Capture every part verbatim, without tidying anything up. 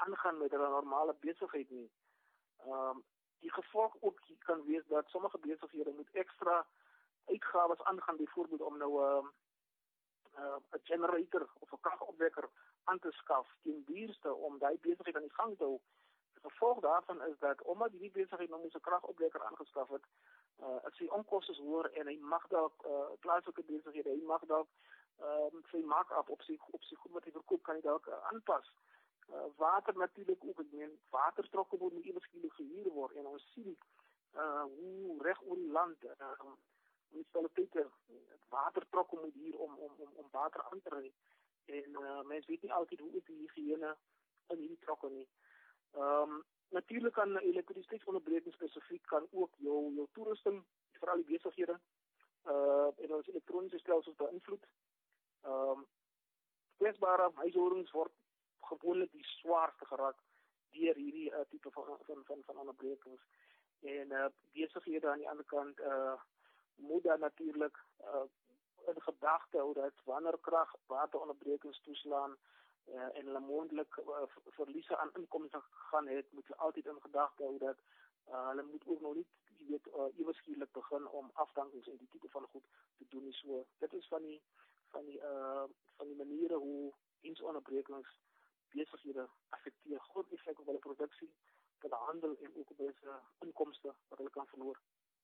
aangaan met hulle normale besigheid nie. Um, die gevolg ook kan wees dat sommige besighede moet ekstra uitgawes aangaan, byvoorbeeld om nou 'n uh, 'n generator of 'n kragopwekker aan te skaf teen duurste om daai besigheid aan die gang te hou. Die gevolg daarvan is dat omdat die besigheid nou 'n kragopwekker aangeskaf het, uh, is sy onkoste hoër en hy mag dalk uh, plaaslike besighede, hy mag dalk um, sy mark-up op sy op sy goed wat hy verkoop kan hy dalk uh, aanpas. Uh, water natuurlik ook, ek meen, watertrokke moet nie ewe skielik gehuur word en ons sien uh, hoe reg oor die land uh, munisipaliteite watertrokke moet hier om om om om water aan te ry. En uh, mense weet nie altyd hoe is die higiëne in hierdie trokke nie. Ehm um, natuurlik kan elektrisiteitsonderbreking spesifiek kan ook jou jou toerusting, veral die besighede, uh en ons elektroniese stelsels beïnvloed. Ehm um, kwesbare huishoudings word gewoonlik die swaarste geraak deur hierdie uh, tipe van van van, van onderbrekings. En uh, besighede aan die ander kant uh moet dan natuurlik uh, in gedagte hou dat wanneer krag wateronderbrekings toeslaan uh, en hulle moontlik uh, verliese aan inkomste gaan het, moet hulle altyd in gedagte hou dat uh, hulle moet ook nog nie, jy weet, uh, ewe skielik begin om afdankings en die tipe van goed te doen. So dit is van die van die uh, van die maniere hoe diensonderbrekings besighede affekteer, groot effek op hulle produksie, op hulle handel en ook op hulle inkomste wat hulle kan verloor.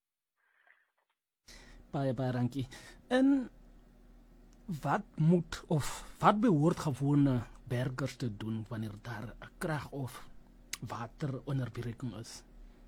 Baie, baie dankie. En wat moet of wat behoort gewone burgers te doen wanneer daar 'n krag of wateronderbreking is?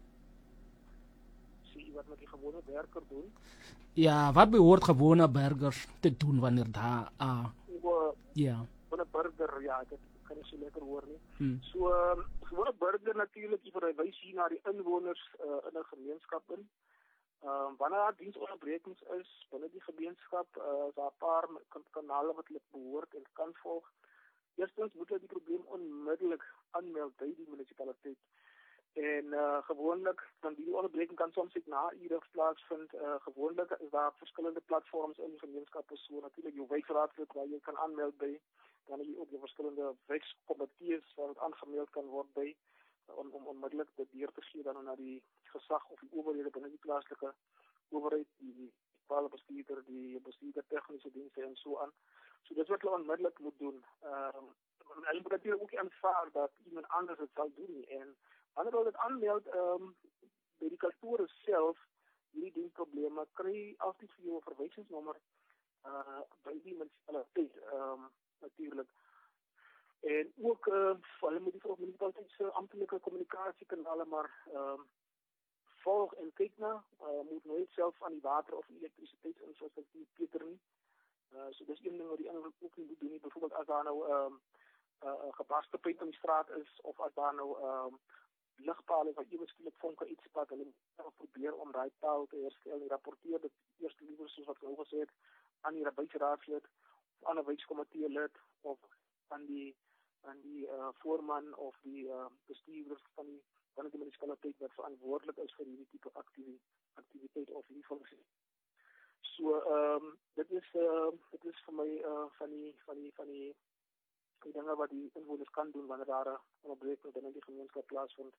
Sien wat moet die gewone burger doen? Ja, wat behoort gewone burgers te doen wanneer daar uh, ja, gewone burger, ja, dit kan nie so lekker hoor nie. Hmm. So um, gewone burger natuurlik, jy verwys hier na die inwoners uh, in 'n gemeenskap in. Um, wanneer daar diensonderbrekings is binne die gemeenskap, uh, is daar 'n paar kanale wat hulle behoort en kan volg. Eerstens moet hulle die probleem onmiddellik aanmeld by die munisipaliteit. En uh, gewoonlik dan die onderbreking kan soms net na ure plaasvind. Uh, gewoonlik is daar verskillende platforms in die gemeenskap, so natuurlik jou wijkraadlid waar jy kan aanmeld by. Dan het jy ook die verskillende wijkkomitees waar dit aangemeld kan word by. om om onmiddellik dit deur te gee dan na die gesag of die owerhede binne die plaaslike owerheid, die lokale bestuurder, die bestuurder tegniese dienste en so aan. So dit wat hulle onmiddellik moet doen. Ehm um, hulle moet natuurlik ook aanvaar dat iemand anders dit sal doen en wanneer hulle dit aanmeld ehm um, by die kantore self hierdie dienprobleme kry altyd vir jou 'n verwysingsnommer uh by die munisipaliteit ehm um, natuurlik. En ook uh, hulle moet die munisipaliteit se amptelike kommunikasiekanale maar ehm uh, volg en kyk na, uh, moet nooit self aan die water of elektrisiteitsinfrastruktuur peter nie. Uh, so dis een ding wat die ander ook nie moet doen nie. Byvoorbeeld as daar nou ehm um, 'n uh, gebarste pyp in die straat is of as daar nou ehm um, ligpale wat ewe skielik vonke iets spat, hulle moet probeer om daai paal te herstel en rapporteer dit eers liewer soos wat hulle gesê het aan die wijkraadlid of aan 'n wijkkomitee lid of aan die aan die uh, voorman of die uh, bestuurders van die van die munisipaliteit wat verantwoordelik is vir hierdie tipe aktiwiteit aktiwiteit of hierdie funksie. So ehm um, dit is uh, dit is vir my uh, van die van die van die die dinge wat die inwoners kan doen wanneer daar 'n onderbreking binne die gemeenskap plaasvind.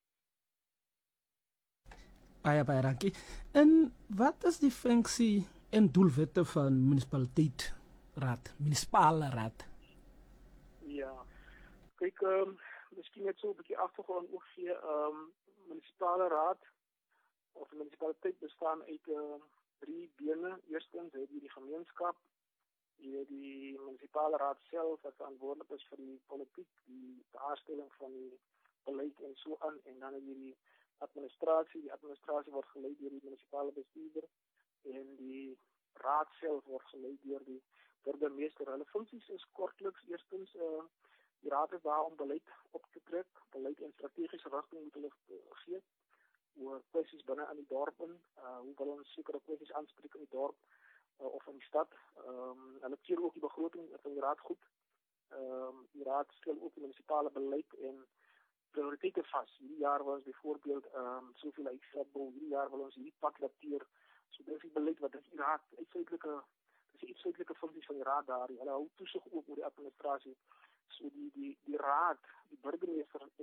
Baie baie dankie. En wat is die funksie en doelwitte van munisipaliteit raad, munisipale raad? Ja. Kyk, ehm um, miskien net so 'n bietjie agtergrond ook gee. Ehm um, munisipale raad of munisipaliteit bestaan uit uh, drie bene. Eerstens het jy die gemeenskap, jy het die munisipale raad self wat verantwoordelik is vir die politiek, die daarstelling van die beleid en so aan, en dan het jy die administrasie. Die administrasie word gelei deur die munisipale bestuurder en die raad self word gelei deur die burgemeester. Hulle funksies is kortliks eerstens uh, die raad is daar om beleid op te trek, beleid en strategiese rigting moet hulle gee oor kwessies binne aan die dorp in, uh, hoe wil ons sekere kwessies aanspreek in die dorp uh, of in die stad. Um, hulle keer ook die begroting van die raad goed. Um, die raad stel ook die munisipale beleid en prioriteite vas. Hierdie jaar wil ons byvoorbeeld um, soveel uitstapbou, hierdie jaar wil ons hierdie pad lateer. So dit is die beleid wat die raad uitsluitlike dis die uitsluitlike funksie van die raad daar. Hulle hou toesig ook oor die administrasie. So die die die raad, die burgemeester